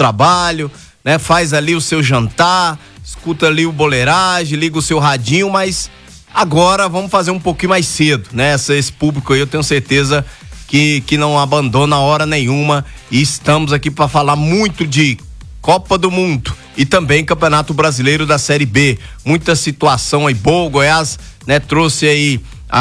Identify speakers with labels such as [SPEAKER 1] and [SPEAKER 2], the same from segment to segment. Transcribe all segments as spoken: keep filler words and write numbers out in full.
[SPEAKER 1] trabalho, né? Faz ali o seu jantar, escuta ali o boleiragem, liga o seu radinho, mas agora vamos fazer um pouquinho mais cedo, né? Esse, esse público aí eu tenho certeza que, que não abandona hora nenhuma, e estamos aqui para falar muito de Copa do Mundo e também Campeonato Brasileiro da Série B. Muita situação aí boa. O Goiás, né, trouxe aí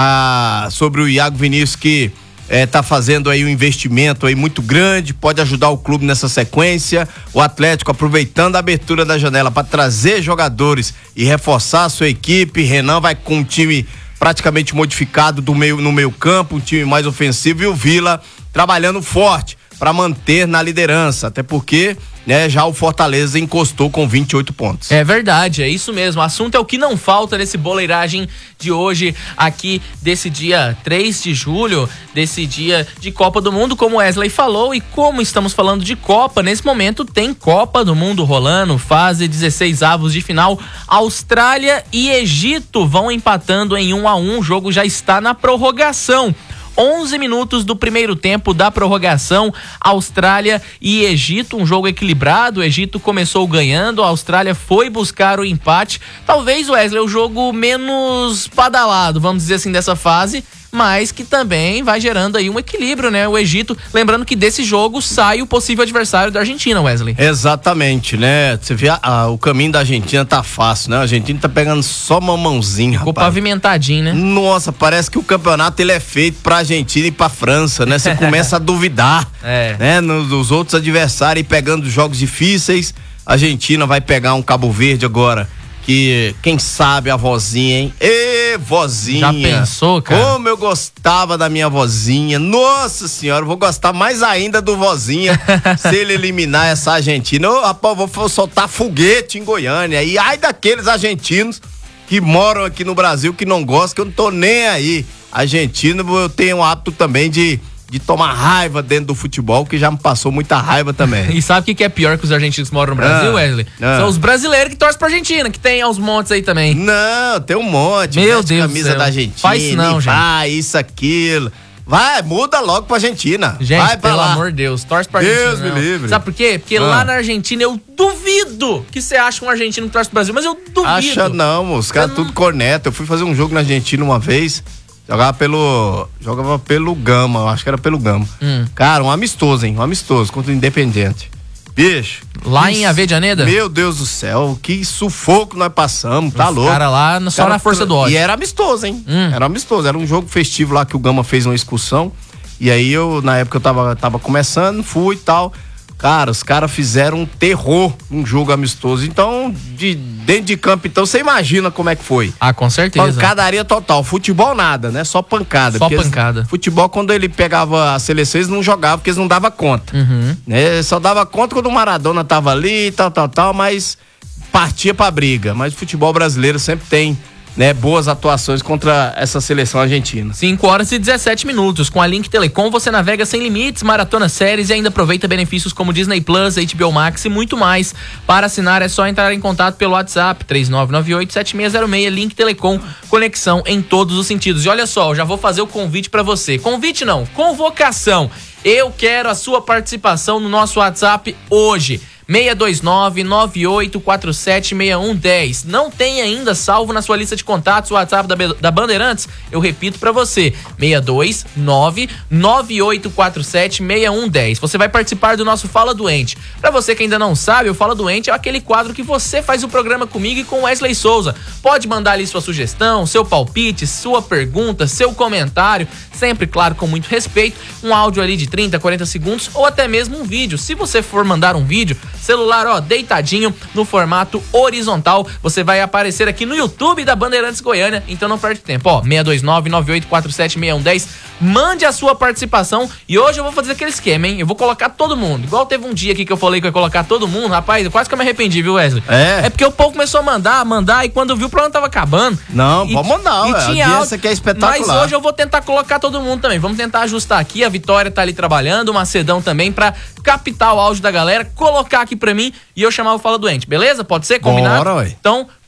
[SPEAKER 1] a, sobre o Iago Vinícius, que é, tá fazendo aí um investimento aí muito grande, pode ajudar o clube nessa sequência. O Atlético aproveitando a abertura da janela para trazer jogadores e reforçar a sua equipe. Renan vai com um time praticamente modificado do meio, no meio campo, um time mais ofensivo, e o Vila trabalhando forte para manter na liderança, até porque, né, já o Fortaleza encostou com vinte e oito pontos.
[SPEAKER 2] É verdade, é isso mesmo. O assunto é o que não falta nesse boleiragem de hoje, aqui desse dia três de julho, desse dia de Copa do Mundo, como Wesley falou. E como estamos falando de Copa, nesse momento tem Copa do Mundo rolando, fase dezesseis avos de final. Austrália e Egito vão empatando em um a um, o jogo já está na prorrogação. onze minutos do primeiro tempo da prorrogação, Austrália e Egito, um jogo equilibrado. O Egito começou ganhando, a Austrália foi buscar o empate. Talvez, Wesley, o jogo menos badalado, vamos dizer assim, dessa fase, mas que também vai gerando aí um equilíbrio, né? O Egito, lembrando que desse jogo sai o possível adversário da Argentina, Wesley.
[SPEAKER 1] Exatamente, né? Você vê, a, o caminho da Argentina tá fácil, né? A Argentina tá pegando só mamãozinho, rapaz.
[SPEAKER 2] Ficou pavimentadinho, né?
[SPEAKER 1] Nossa, parece que o campeonato ele é feito pra Argentina e pra França, né? Você começa a duvidar,
[SPEAKER 2] é.
[SPEAKER 1] né? Nos, nos outros adversários, pegando jogos difíceis. A Argentina vai pegar um Cabo Verde agora, que quem sabe a vozinha, hein? Ê, vozinha!
[SPEAKER 2] Já pensou, cara?
[SPEAKER 1] Como eu gostava da minha vozinha. Nossa senhora, eu vou gostar mais ainda do vozinha se ele eliminar essa Argentina. Eu, rapaz, vou soltar foguete em Goiânia. E ai daqueles argentinos que moram aqui no Brasil que não gostam, que eu não tô nem aí. Argentino, eu tenho o hábito também de de tomar raiva dentro do futebol, que já me passou muita raiva também.
[SPEAKER 2] E sabe o que, que é pior que os argentinos que moram no Brasil, ah, Wesley? Ah. São os brasileiros que torcem pra Argentina, que tem aos montes aí também.
[SPEAKER 1] Não, tem um monte.
[SPEAKER 2] Meu Deus,
[SPEAKER 1] camisa da Argentina.
[SPEAKER 2] Faz isso não, gente.
[SPEAKER 1] Vai, isso, aquilo. Vai, muda logo pra Argentina.
[SPEAKER 2] Gente,
[SPEAKER 1] vai pra
[SPEAKER 2] pelo
[SPEAKER 1] lá.
[SPEAKER 2] amor de Deus, torce pra
[SPEAKER 1] Deus
[SPEAKER 2] Argentina.
[SPEAKER 1] Deus me livre.
[SPEAKER 2] Sabe por quê? Porque ah. lá na Argentina eu duvido que você ache um argentino que torce pro Brasil, mas eu duvido.
[SPEAKER 1] Acha não, os caras tudo corneta. Eu fui fazer um jogo na Argentina uma vez. Jogava pelo. Jogava pelo Gama, eu acho que era pelo Gama. Hum. Cara, um amistoso, hein? Um amistoso contra o Independente. Bicho.
[SPEAKER 2] Lá
[SPEAKER 1] isso,
[SPEAKER 2] em Avejaneda?
[SPEAKER 1] Meu Deus do céu, que sufoco nós passamos, tá
[SPEAKER 2] Os
[SPEAKER 1] louco.
[SPEAKER 2] Cara lá só cara, na força do ódio.
[SPEAKER 1] E era amistoso, hein?
[SPEAKER 2] Hum.
[SPEAKER 1] Era amistoso, era um jogo festivo lá que o Gama fez uma excursão. E aí eu, na época eu tava, tava começando, fui e tal. Cara, os caras fizeram um terror num jogo amistoso. Então, de, dentro de campo, então, você imagina como é que foi.
[SPEAKER 2] Ah, com certeza.
[SPEAKER 1] Pancadaria total. Futebol nada, né? Só pancada.
[SPEAKER 2] Só pancada.
[SPEAKER 1] Eles, futebol, quando ele pegava a seleção, eles não jogavam, porque eles não davam conta.
[SPEAKER 2] Uhum.
[SPEAKER 1] Né? Só dava conta quando o Maradona tava ali, tal, tal, tal, mas partia pra briga. Mas o futebol brasileiro sempre tem, né, boas atuações contra essa seleção argentina.
[SPEAKER 2] cinco horas e dezessete minutos. Com a Link Telecom você navega sem limites, maratona séries e ainda aproveita benefícios como Disney Plus, H B O Max e muito mais. Para assinar é só entrar em contato pelo WhatsApp três nove nove oito sete seis zero seis. Link Telecom, conexão em todos os sentidos. E olha só, eu já vou fazer o convite para você. Convite não, convocação. Eu quero a sua participação no nosso WhatsApp hoje. seis dois nove, nove oito quatro sete, seis um um zero. Não tem ainda salvo na sua lista de contatos o WhatsApp da, da Bandeirantes? Eu repito pra você, seis dois nove, nove oito quatro sete, seis um um zero. Você vai participar do nosso Fala Doente. Pra você que ainda não sabe, o Fala Doente é aquele quadro que você faz o programa comigo e com Wesley Souza. Pode mandar ali sua sugestão, seu palpite, sua pergunta, seu comentário, sempre, claro, com muito respeito, um áudio ali de trinta, quarenta segundos ou até mesmo um vídeo. Se você for mandar um vídeo, celular, ó, deitadinho no formato horizontal, você vai aparecer aqui no YouTube da Bandeirantes Goiânia, então não perde tempo, ó, seis dois nove, nove oito quatro sete, seis um um zero, mande a sua participação e hoje eu vou fazer aquele esquema, hein, eu vou colocar todo mundo, igual teve um dia aqui que eu falei que eu ia colocar todo mundo, rapaz, eu quase que eu me arrependi, viu, Wesley?
[SPEAKER 1] É?
[SPEAKER 2] É porque o povo começou a mandar, mandar e quando viu o programa tava acabando.
[SPEAKER 1] Não,
[SPEAKER 2] e,
[SPEAKER 1] pode mandar,
[SPEAKER 2] e
[SPEAKER 1] ué,
[SPEAKER 2] tinha
[SPEAKER 1] a
[SPEAKER 2] áudio,
[SPEAKER 1] que é espetacular.
[SPEAKER 2] Mas hoje eu vou tentar colocar todo mundo também, vamos tentar ajustar aqui, a Vitória tá ali trabalhando, o Macedão também pra captar o áudio da galera, colocar aqui pra mim e eu chamar o Fala Doente, beleza? Pode ser? Combinado?
[SPEAKER 1] Bora, ué.
[SPEAKER 2] Então,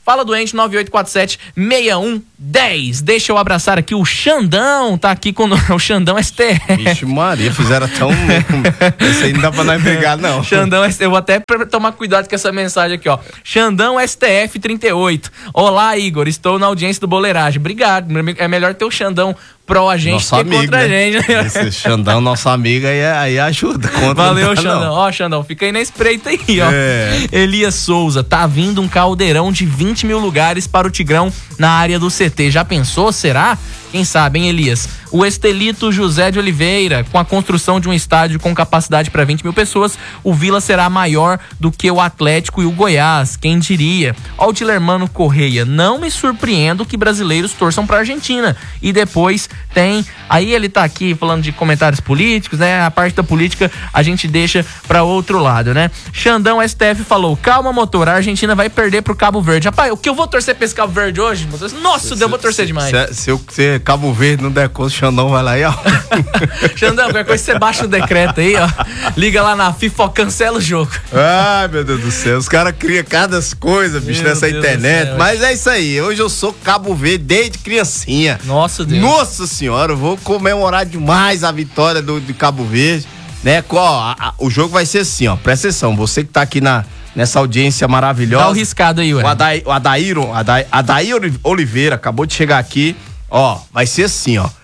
[SPEAKER 2] Fala Doente, nove oito quatro sete, seis um um zero. Deixa eu abraçar aqui o Xandão, tá aqui com o Xandão S T F.
[SPEAKER 1] Vixe Maria, fizeram tão... Isso aí não dá pra nós brigar, não.
[SPEAKER 2] Xandão, eu vou até tomar cuidado com essa mensagem aqui, ó. Xandão S T F trinta e oito. Olá, Igor, estou na audiência do Boleiragem. Obrigado, é melhor ter o Xandão pró a gente
[SPEAKER 1] nosso
[SPEAKER 2] que
[SPEAKER 1] amigo,
[SPEAKER 2] contra
[SPEAKER 1] né?
[SPEAKER 2] a gente.
[SPEAKER 1] Esse Xandão, nosso amigo, aí, aí ajuda. Contra
[SPEAKER 2] Valeu,
[SPEAKER 1] não,
[SPEAKER 2] Xandão.
[SPEAKER 1] não.
[SPEAKER 2] Ó, Xandão, fica aí na espreita aí, ó.
[SPEAKER 1] É.
[SPEAKER 2] Elias Souza, tá vindo um caldeirão de vinte mil lugares para o Tigrão na área do C T. Já pensou? Será? Quem sabe, hein, Elias? O Estelito José de Oliveira, com a construção de um estádio com capacidade para vinte mil pessoas, o Vila será maior do que o Atlético e o Goiás, quem diria? Ó, o Tilermano Correia, não me surpreendo que brasileiros torçam pra Argentina. E depois tem, aí ele tá aqui falando de comentários políticos, né? A parte da política a gente deixa pra outro lado, né? Xandão S T F falou, calma, motor, a Argentina vai perder pro Cabo Verde. Rapaz, o que eu vou torcer pra esse Cabo Verde hoje? Nossa, Deus, eu vou torcer demais.
[SPEAKER 1] Se, se, se eu ser Cabo Verde não der conta, o Xandão vai lá e ó.
[SPEAKER 2] Xandão, qualquer coisa você baixa o decreto aí, ó. Liga lá na FIFA, ó, cancela o jogo.
[SPEAKER 1] Ai, meu Deus do céu. Os caras criam cada coisa, bicho,
[SPEAKER 2] Meu
[SPEAKER 1] nessa
[SPEAKER 2] Deus
[SPEAKER 1] internet.
[SPEAKER 2] do céu.
[SPEAKER 1] Mas é isso aí. Hoje eu sou Cabo Verde desde criancinha.
[SPEAKER 2] Nossa, Deus.
[SPEAKER 1] Nossa senhora, eu vou comemorar demais a vitória do, de Cabo Verde. Né? Ó, a, a, o jogo vai ser assim, ó. Presta atenção, você que tá aqui na, nessa audiência maravilhosa.
[SPEAKER 2] Dá o riscado aí, ué.
[SPEAKER 1] O Adair, o Adair, Adair, Adair Oliveira acabou de chegar aqui. Ó, vai ser assim, ó.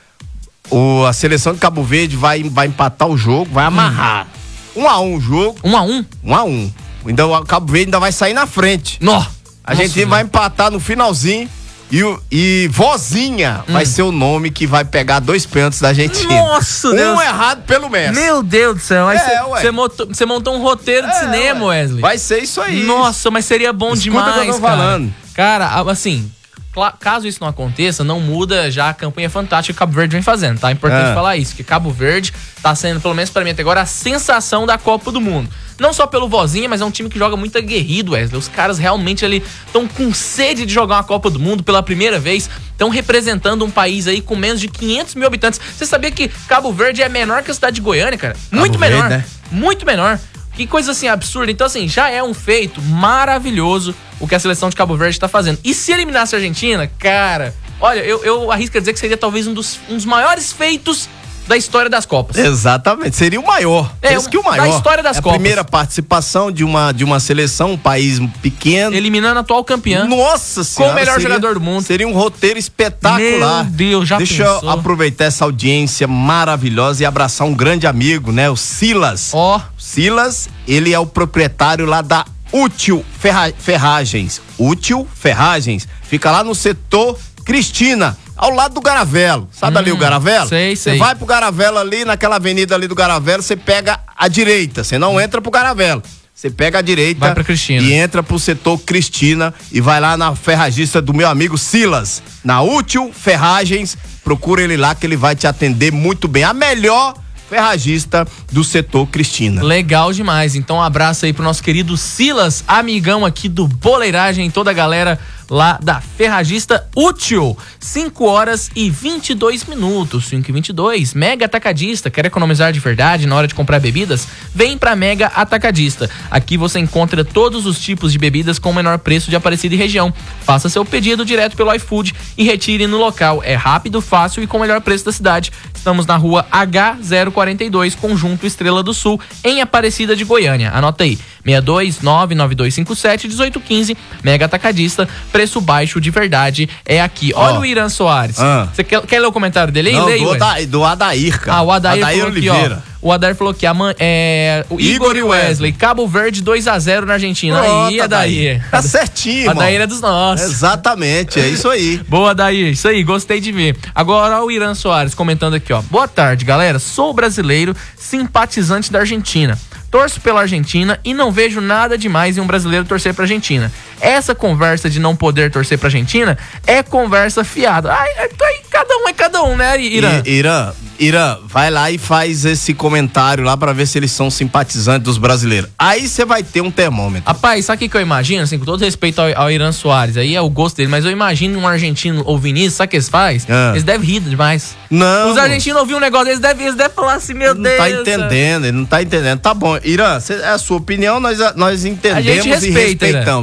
[SPEAKER 1] O, a seleção de Cabo Verde vai, vai empatar o jogo, vai amarrar. Um a um o jogo.
[SPEAKER 2] Um a um?
[SPEAKER 1] Um a um. Então o Cabo Verde ainda vai sair na frente.
[SPEAKER 2] Nó.
[SPEAKER 1] A gente
[SPEAKER 2] Nossa,
[SPEAKER 1] vai empatar no finalzinho. E, o- e Vozinha
[SPEAKER 2] Hum.
[SPEAKER 1] vai ser o nome que vai pegar dois pênaltis da Argentina.
[SPEAKER 2] Nossa,
[SPEAKER 1] um
[SPEAKER 2] Deus.
[SPEAKER 1] errado pelo Messi.
[SPEAKER 2] Meu Deus do céu.
[SPEAKER 1] É, ué.
[SPEAKER 2] Você montou, você montou um roteiro de
[SPEAKER 1] É,
[SPEAKER 2] cinema,
[SPEAKER 1] ué.
[SPEAKER 2] Wesley.
[SPEAKER 1] Vai ser isso aí.
[SPEAKER 2] Nossa, mas seria bom
[SPEAKER 1] Escuta
[SPEAKER 2] demais,
[SPEAKER 1] o que eu tô
[SPEAKER 2] cara.
[SPEAKER 1] falando.
[SPEAKER 2] Cara, assim, cla- caso isso não aconteça, não muda já a campanha fantástica que o Cabo Verde vem fazendo, tá? É importante
[SPEAKER 1] É.
[SPEAKER 2] falar isso, que Cabo Verde tá sendo, pelo menos pra mim até agora, a sensação da Copa do Mundo. Não só pelo Vozinha, mas é um time que joga muito aguerrido, Wesley. Os caras realmente ali estão com sede de jogar uma Copa do Mundo pela primeira vez. Estão representando um país aí com menos de quinhentos mil habitantes. Você sabia que Cabo Verde é menor que a cidade de Goiânia, cara? Muito
[SPEAKER 1] Verde,
[SPEAKER 2] menor.
[SPEAKER 1] né?
[SPEAKER 2] Muito menor. Que coisa assim absurda. Então, assim, já é um feito maravilhoso o que a seleção de Cabo Verde tá fazendo. E se eliminasse a Argentina, cara, olha, eu, eu arrisco a dizer que seria talvez um dos, um dos maiores feitos da história das Copas.
[SPEAKER 1] Exatamente, seria o maior.
[SPEAKER 2] É,
[SPEAKER 1] Esse que o maior.
[SPEAKER 2] da história das
[SPEAKER 1] é a
[SPEAKER 2] Copas.
[SPEAKER 1] primeira participação de uma, de uma seleção, um país pequeno.
[SPEAKER 2] Eliminando a atual campeã.
[SPEAKER 1] Nossa senhora.
[SPEAKER 2] Com o melhor
[SPEAKER 1] seria-
[SPEAKER 2] jogador do mundo.
[SPEAKER 1] Seria um roteiro espetacular.
[SPEAKER 2] Meu Deus, já
[SPEAKER 1] Deixa
[SPEAKER 2] pensou?
[SPEAKER 1] eu aproveitar essa audiência maravilhosa e abraçar um grande amigo, né? O Silas.
[SPEAKER 2] Ó,
[SPEAKER 1] Silas, ele é o proprietário lá da Útil Ferra- Ferragens. Útil Ferragens. Fica lá no setor Cristina, ao lado do Garavelo. Sabe
[SPEAKER 2] Hum,
[SPEAKER 1] ali o Garavelo?
[SPEAKER 2] sei,
[SPEAKER 1] Você
[SPEAKER 2] sei.
[SPEAKER 1] vai pro Garavelo ali, naquela avenida ali do Garavelo, você pega a direita. Você não entra pro Garavelo. Você pega a direita
[SPEAKER 2] Vai pra Cristina.
[SPEAKER 1] e entra pro setor Cristina e vai lá na ferragista do meu amigo Silas, na Útil Ferragens. Procura ele lá que ele vai te atender muito bem. A melhor ferragista do setor Cristina.
[SPEAKER 2] legal demais. Então, um abraço aí pro nosso querido Silas, amigão aqui do Boleiragem, toda a galera lá da Ferragista Útil. cinco horas e vinte e dois minutos. cinco e vinte e dois. Mega Atacadista. Quer economizar de verdade na hora de comprar bebidas? Vem pra Mega Atacadista. Aqui você encontra todos os tipos de bebidas com o menor preço de Aparecida e região. Faça seu pedido direto pelo iFood e retire no local. É rápido, fácil e com o melhor preço da cidade. Estamos na rua H zero quarenta e dois, Conjunto Estrela do Sul, em Aparecida de Goiânia. Anota aí, seis dois nove nove dois cinco sete um oito um cinco. Mega Atacadista, preço baixo de verdade é aqui. Olha
[SPEAKER 1] Ó.
[SPEAKER 2] o Irã Soares.
[SPEAKER 1] Ah.
[SPEAKER 2] Você quer, quer ler o comentário dele aí?
[SPEAKER 1] Não,
[SPEAKER 2] Leia,
[SPEAKER 1] do,
[SPEAKER 2] ué.
[SPEAKER 1] Ada- do Adair, cara.
[SPEAKER 2] Ah, o Adair, falou aqui,
[SPEAKER 1] Oliveira.
[SPEAKER 2] ó. O Adair falou que a man, é, o Igor,
[SPEAKER 1] Igor
[SPEAKER 2] e
[SPEAKER 1] e
[SPEAKER 2] o Wesley.
[SPEAKER 1] Wesley.
[SPEAKER 2] Cabo Verde dois a zero na Argentina.
[SPEAKER 1] Pronto,
[SPEAKER 2] aí, Adair.
[SPEAKER 1] Tá certinho, irmão.
[SPEAKER 2] Adair é dos nossos.
[SPEAKER 1] Exatamente, é isso aí.
[SPEAKER 2] Boa, Daí. Isso aí, gostei de ver. Agora, ó, o Irã Soares comentando aqui, ó. Boa tarde, galera. Sou brasileiro, simpatizante da Argentina. Torço pela Argentina e não vejo nada demais em um brasileiro torcer pra Argentina. Essa conversa de não poder torcer pra Argentina é conversa fiada. Ai, ai, aí cada um é cada um, né, Irã?
[SPEAKER 1] I- Irã, Irã, vai lá e faz esse comentário lá pra ver se eles são simpatizantes dos brasileiros. Aí você vai ter um termômetro.
[SPEAKER 2] Rapaz, sabe o que, que eu imagino? Assim, com todo respeito ao, ao Irã Soares, aí é o gosto dele, mas eu imagino um argentino ouvindo isso, sabe o que eles fazem?
[SPEAKER 1] Ah.
[SPEAKER 2] Eles devem rir demais.
[SPEAKER 1] Não.
[SPEAKER 2] Os argentinos ouviram um negócio deles, devem, eles devem falar assim, meu
[SPEAKER 1] Não
[SPEAKER 2] Deus.
[SPEAKER 1] tá entendendo, ele não tá entendendo. Tá bom, Irã, cê- é a sua opinião, nós, nós entendemos
[SPEAKER 2] A gente respeita,
[SPEAKER 1] e respeitamos, mas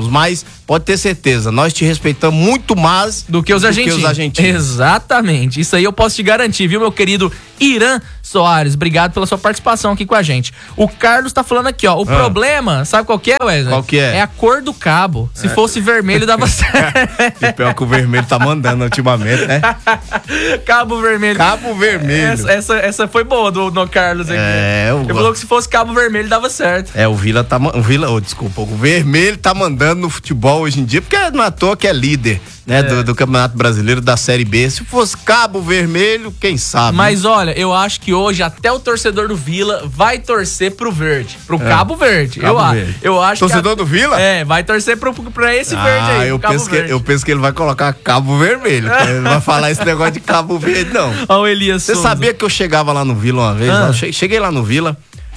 [SPEAKER 1] pode ter certeza, nós te respeitamos muito mais
[SPEAKER 2] do que os,
[SPEAKER 1] do
[SPEAKER 2] argentinos.
[SPEAKER 1] que os argentinos.
[SPEAKER 2] Exatamente, isso aí eu posso te garantir, viu, meu querido Irã Soares? Obrigado pela sua participação aqui com a gente. O Carlos tá falando aqui, ó, o ah. problema, sabe qual que é, Wesley?
[SPEAKER 1] Qual que é?
[SPEAKER 2] É a cor do cabo. Se é. fosse vermelho, dava certo.
[SPEAKER 1] E pior que o vermelho tá mandando ultimamente, né?
[SPEAKER 2] Cabo vermelho.
[SPEAKER 1] Cabo vermelho.
[SPEAKER 2] Essa, essa, essa foi boa do, do Carlos aqui.
[SPEAKER 1] É,
[SPEAKER 2] Ele falou que se fosse cabo vermelho, dava certo.
[SPEAKER 1] É, o Vila tá... O Vila, oh, desculpa, o vermelho tá mandando no futebol hoje em dia, porque não é à toa que é líder, né, é. do, do Campeonato Brasileiro da Série B. Se fosse Cabo Vermelho, quem sabe?
[SPEAKER 2] Mas né? olha, eu acho que hoje até o torcedor do Vila vai torcer pro verde, pro é. Cabo Verde.
[SPEAKER 1] Cabo
[SPEAKER 2] eu,
[SPEAKER 1] Verde.
[SPEAKER 2] eu acho
[SPEAKER 1] torcedor
[SPEAKER 2] que a...
[SPEAKER 1] do Vila?
[SPEAKER 2] É, vai torcer pro, pra esse
[SPEAKER 1] ah,
[SPEAKER 2] verde aí,
[SPEAKER 1] eu
[SPEAKER 2] Cabo
[SPEAKER 1] penso
[SPEAKER 2] Verde.
[SPEAKER 1] Que, eu penso que ele vai colocar Cabo Vermelho. Ele não vai falar esse negócio de Cabo Verde, não.
[SPEAKER 2] Olha o Elias
[SPEAKER 1] Você
[SPEAKER 2] Souza.
[SPEAKER 1] sabia que eu chegava lá no Vila uma vez?
[SPEAKER 2] Ah.
[SPEAKER 1] Eu cheguei lá no Vila,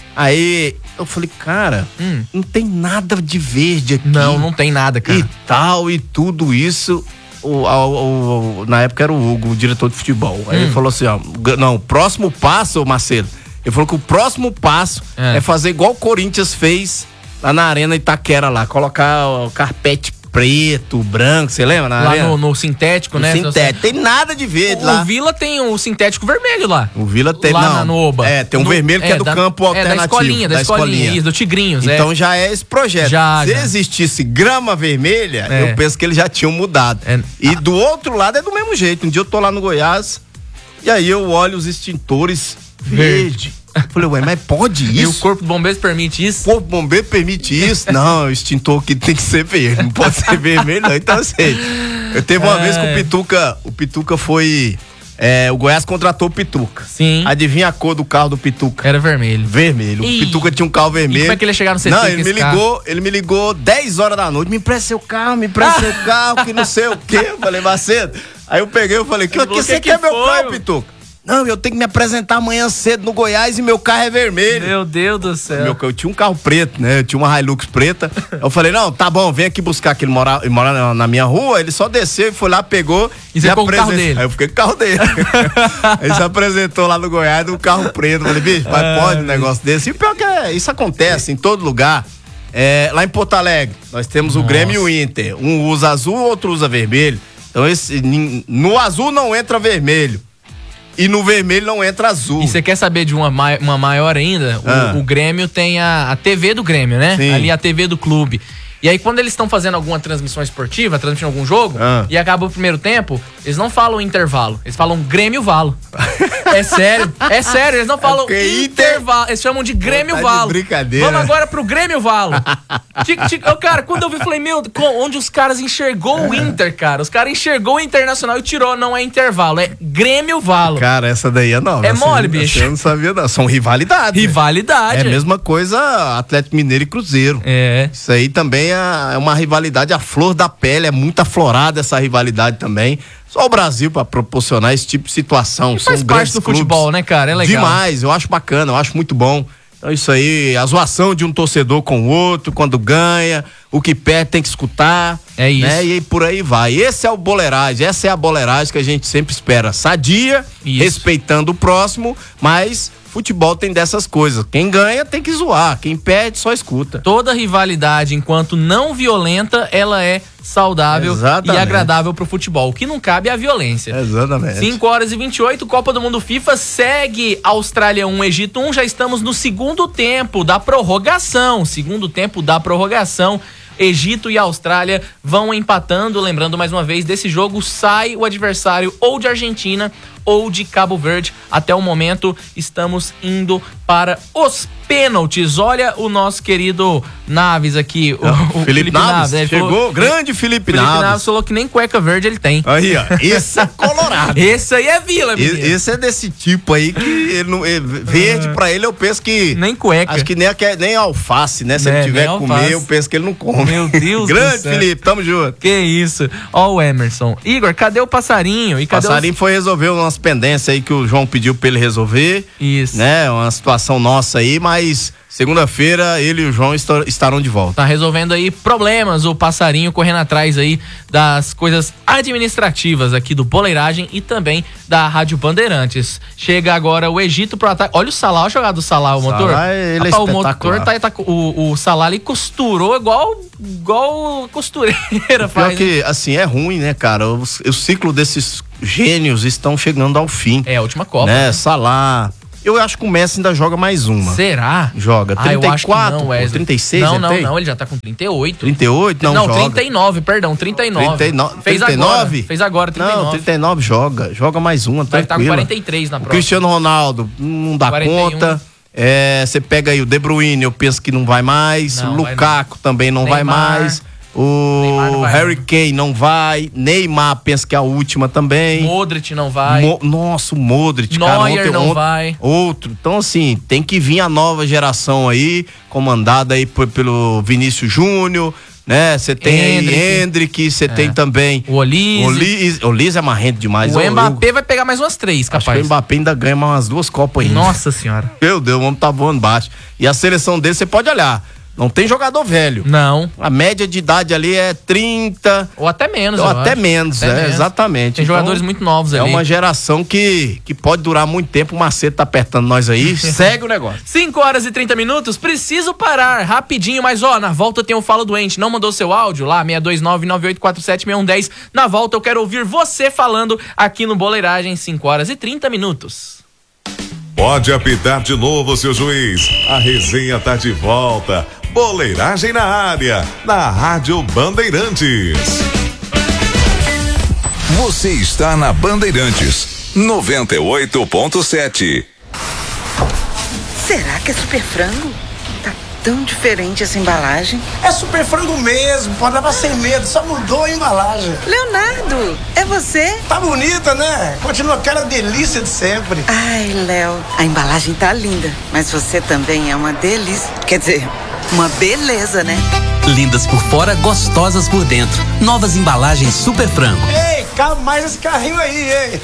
[SPEAKER 1] aí eu falei, cara, hum. não tem nada de verde aqui.
[SPEAKER 2] Não, não tem nada, cara.
[SPEAKER 1] E tal, e tudo isso. O, o, o, na época era o Hugo, o diretor de futebol. Aí hum. ele falou assim, ó, não, o próximo passo, Macedo, ele falou que o próximo passo é, é fazer igual o Corinthians fez lá na Arena Itaquera lá, colocar o carpete preto, branco, você lembra? Na
[SPEAKER 2] lá
[SPEAKER 1] arena?
[SPEAKER 2] No, no sintético,
[SPEAKER 1] no
[SPEAKER 2] né?
[SPEAKER 1] Sintético, tem nada de verde
[SPEAKER 2] o,
[SPEAKER 1] lá.
[SPEAKER 2] O Vila tem o um sintético vermelho lá.
[SPEAKER 1] O Vila tem,
[SPEAKER 2] lá
[SPEAKER 1] não.
[SPEAKER 2] Na, no Oba.
[SPEAKER 1] É, tem um
[SPEAKER 2] no,
[SPEAKER 1] vermelho que é, é do
[SPEAKER 2] da,
[SPEAKER 1] campo alternativo.
[SPEAKER 2] É da escolinha, da, da escolinha, escolinha. Isso, do Tigrinhos.
[SPEAKER 1] Então
[SPEAKER 2] é.
[SPEAKER 1] já é esse projeto.
[SPEAKER 2] Já,
[SPEAKER 1] Se
[SPEAKER 2] já.
[SPEAKER 1] existisse grama vermelha, é. eu penso que eles já tinham mudado. É. E do outro lado é do mesmo jeito. Um dia eu tô lá no Goiás e aí eu olho os extintores verde. verde. Falei, ué, mas pode isso?
[SPEAKER 2] E o Corpo de Bombeiros permite isso?
[SPEAKER 1] O Corpo de Bombeiros permite isso? Não, o extintor que tem que ser verde, não pode ser vermelho não. Então, assim, eu teve uma é. vez que o Pituca, o Pituca foi... É, o Goiás contratou o Pituca.
[SPEAKER 2] Sim.
[SPEAKER 1] Adivinha a cor do carro do Pituca?
[SPEAKER 2] Era vermelho.
[SPEAKER 1] Vermelho.
[SPEAKER 2] Ih.
[SPEAKER 1] O Pituca tinha um carro vermelho. E
[SPEAKER 2] como é que ele ia chegar no C T?
[SPEAKER 1] Não, ele me ligou, carro? ele me ligou dez horas da noite. Me empresta seu carro, me empresta seu carro, que não sei o quê. Eu falei, Macedo. Aí eu peguei, eu falei, que, que você que quer que meu foi, carro, Pituca? Não, eu tenho que me apresentar amanhã cedo no Goiás e meu carro é vermelho.
[SPEAKER 2] Meu Deus do céu.
[SPEAKER 1] Meu, eu tinha um carro preto, né? Eu tinha uma Hilux preta. Eu falei, não, tá bom, vem aqui buscar, que ele mora, ele mora na, na minha rua. Ele só desceu e foi lá, pegou.
[SPEAKER 2] E você ficou com o carro dele?
[SPEAKER 1] Aí eu fiquei com o carro dele. Ele se apresentou lá no Goiás no carro preto. Eu falei, bicho, mas ah, pode um negócio desse? E pior que é, isso acontece em todo lugar. É, lá em Porto Alegre, nós temos Nossa. o Grêmio e o Inter. Um usa azul, outro usa vermelho. Então, esse, no azul não entra vermelho. E no vermelho não entra azul.
[SPEAKER 2] E você quer saber de uma, mai- uma maior ainda?
[SPEAKER 1] Ah.
[SPEAKER 2] O, o Grêmio tem a, a T V do Grêmio, né?
[SPEAKER 1] Sim.
[SPEAKER 2] Ali a T V do clube. E aí, quando eles estão fazendo alguma transmissão esportiva, transmitindo algum jogo,
[SPEAKER 1] ah.
[SPEAKER 2] e acaba o primeiro tempo, eles não falam intervalo, eles falam Grêmio-Valo. É sério, é sério, eles não falam
[SPEAKER 1] é
[SPEAKER 2] intervalo, eles chamam de Grêmio-Valo.
[SPEAKER 1] Tá brincadeira.
[SPEAKER 2] Vamos agora pro Grêmio-Valo. Cara, quando eu vi, falei, meu, onde os caras enxergou o Inter, cara? Os caras enxergou o Internacional e tirou, não é intervalo, é Grêmio-Valo.
[SPEAKER 1] Cara, essa daí é nova.
[SPEAKER 2] É mole, bicho.
[SPEAKER 1] Eu não sabia, não. São rivalidades.
[SPEAKER 2] Rivalidade.
[SPEAKER 1] É a mesma coisa Atlético Mineiro e Cruzeiro.
[SPEAKER 2] É.
[SPEAKER 1] Isso aí também é uma rivalidade à flor da pele, é muito aflorada essa rivalidade também. Só o Brasil para proporcionar esse tipo de situação.
[SPEAKER 2] E faz
[SPEAKER 1] São
[SPEAKER 2] parte do futebol, né, cara? É legal.
[SPEAKER 1] Demais, eu acho bacana, eu acho muito bom. Então isso aí, a zoação de um torcedor com o outro, quando ganha, o que perde tem que escutar.
[SPEAKER 2] É isso.
[SPEAKER 1] Né? E aí por aí vai. Esse é o boleiragem, essa é a boleiragem que a gente sempre espera. Sadia,
[SPEAKER 2] isso.
[SPEAKER 1] respeitando o próximo, mas futebol tem dessas coisas. Quem ganha tem que zoar, quem perde só escuta.
[SPEAKER 2] Toda rivalidade, enquanto não violenta, ela é saudável
[SPEAKER 1] Exatamente.
[SPEAKER 2] e agradável pro futebol. O que não cabe é a violência.
[SPEAKER 1] Exatamente.
[SPEAKER 2] cinco horas e vinte e oito, Copa do Mundo FIFA segue Austrália um, Egito um. Já estamos no segundo tempo da prorrogação. Segundo tempo da prorrogação. Egito e Austrália vão empatando. Lembrando mais uma vez, desse jogo sai o adversário ou de Argentina ou de Cabo Verde. Até o momento estamos indo para os pênaltis. Olha o nosso querido Naves aqui, o,
[SPEAKER 1] Não,
[SPEAKER 2] o
[SPEAKER 1] Felipe, Felipe Naves, Naves
[SPEAKER 2] chegou,
[SPEAKER 1] falou, grande Felipe, Felipe Naves.
[SPEAKER 2] Naves falou que nem cueca verde ele tem.
[SPEAKER 1] Aí, ó, esse é colorado.
[SPEAKER 2] Esse aí é Vila, menino.
[SPEAKER 1] Esse é desse tipo aí que ele não, ele, verde pra ele eu penso que
[SPEAKER 2] nem cueca.
[SPEAKER 1] Acho que nem, nem alface, né? Se
[SPEAKER 2] é,
[SPEAKER 1] ele tiver que comer, eu penso que ele não come.
[SPEAKER 2] Meu Deus
[SPEAKER 1] grande
[SPEAKER 2] do céu.
[SPEAKER 1] Felipe, tamo junto.
[SPEAKER 2] Que isso. Ó o Emerson. Igor, cadê o passarinho? E cadê
[SPEAKER 1] passarinho
[SPEAKER 2] os...
[SPEAKER 1] foi resolver uma umas pendências aí que o João pediu pra ele resolver.
[SPEAKER 2] Isso.
[SPEAKER 1] Né? Uma situação nossa aí, mas segunda-feira ele e o João estarão de volta.
[SPEAKER 2] Tá resolvendo aí problemas, o passarinho correndo atrás aí das coisas administrativas aqui do Boleiragem e também da Rádio Bandeirantes. Chega agora o Egito pro ataque. Olha o Salah, olha a jogada do Salah, o motor.
[SPEAKER 1] Salah, ele é
[SPEAKER 2] Rapaz, o motor tá, tá o, o Salah ali costurou igual igual costureira faz.
[SPEAKER 1] Pior que, assim, é ruim, né, cara? O, o ciclo desses gênios estão chegando ao fim.
[SPEAKER 2] É, a última Copa.
[SPEAKER 1] Né? Né? Salah. Eu acho que o Messi ainda joga mais uma.
[SPEAKER 2] Será?
[SPEAKER 1] Joga.
[SPEAKER 2] Ah,
[SPEAKER 1] trinta e quatro,
[SPEAKER 2] eu acho que não, Wesley.
[SPEAKER 1] trinta e seis,
[SPEAKER 2] não,
[SPEAKER 1] ele
[SPEAKER 2] não,
[SPEAKER 1] tem?
[SPEAKER 2] não, ele já tá com trinta e oito.
[SPEAKER 1] trinta e oito? Não,
[SPEAKER 2] não
[SPEAKER 1] joga.
[SPEAKER 2] trinta e nove, perdão, trinta e nove.
[SPEAKER 1] trinta e nove.
[SPEAKER 2] Fez
[SPEAKER 1] trinta e
[SPEAKER 2] agora.
[SPEAKER 1] nove?
[SPEAKER 2] Fez agora, trinta e nove.
[SPEAKER 1] Não, trinta e nove joga. Joga mais uma,
[SPEAKER 2] Vai estar com
[SPEAKER 1] tranquilo.
[SPEAKER 2] quarenta e três na
[SPEAKER 1] O
[SPEAKER 2] próxima.
[SPEAKER 1] Cristiano Ronaldo não dá
[SPEAKER 2] quarenta e um.
[SPEAKER 1] conta. É, você pega aí o De Bruyne, eu penso que não vai mais.
[SPEAKER 2] Não,
[SPEAKER 1] o Lukaku
[SPEAKER 2] vai
[SPEAKER 1] também não
[SPEAKER 2] Neymar.
[SPEAKER 1] vai mais. O
[SPEAKER 2] não vai,
[SPEAKER 1] Harry Kane não vai. Neymar pensa que é a última também.
[SPEAKER 2] Modric não vai.
[SPEAKER 1] Mo Nossa, o Modric, cara,
[SPEAKER 2] Neuer
[SPEAKER 1] ontem,
[SPEAKER 2] não
[SPEAKER 1] ontem,
[SPEAKER 2] vai.
[SPEAKER 1] Outro. Então, assim, tem que vir a nova geração aí, comandada aí por, pelo Vinícius Júnior, né? Você tem Endrick, você é. tem também
[SPEAKER 2] o Olise.
[SPEAKER 1] Olise, Olise é marrento demais.
[SPEAKER 2] O eu, Mbappé eu, vai pegar mais umas três, capaz.
[SPEAKER 1] Acho que o Mbappé ainda ganha umas duas Copas ainda.
[SPEAKER 2] Nossa senhora.
[SPEAKER 1] Meu Deus, o homem tá voando baixo. E a seleção dele, você pode olhar. Não tem jogador velho.
[SPEAKER 2] Não.
[SPEAKER 1] A média de idade ali é trinta.
[SPEAKER 2] Ou até menos,
[SPEAKER 1] Ou até acho. menos, até é, menos. Exatamente.
[SPEAKER 2] Tem então, jogadores muito novos ali.
[SPEAKER 1] É uma geração que, que pode durar muito tempo. O Macedo tá apertando nós aí. Segue o negócio.
[SPEAKER 2] cinco horas e trinta minutos. Preciso parar rapidinho, mas ó, na volta tem o Fala Doente. Não mandou seu áudio lá? seis dois nove, nove oito quatro sete, seis um um zero. Na volta eu quero ouvir você falando aqui no Boleiragem. cinco horas e trinta minutos.
[SPEAKER 3] Pode apitar de novo, seu juiz. A resenha tá de volta. Boleiragem na área, na Rádio Bandeirantes.
[SPEAKER 4] Você está na Bandeirantes, noventa e oito ponto sete.
[SPEAKER 5] Será que é super frango? Tá tão diferente essa embalagem.
[SPEAKER 6] É super frango mesmo, pode levar sem medo, só mudou a embalagem.
[SPEAKER 5] Leonardo, é você?
[SPEAKER 6] Tá bonita, né? Continua aquela delícia de sempre.
[SPEAKER 5] Ai, Léo, a embalagem tá linda, mas você também é uma delícia. Quer dizer, uma beleza, né?
[SPEAKER 7] Lindas por fora, gostosas por dentro. Novas embalagens Super Frango.
[SPEAKER 6] Ei, calma mais esse carrinho aí, hein?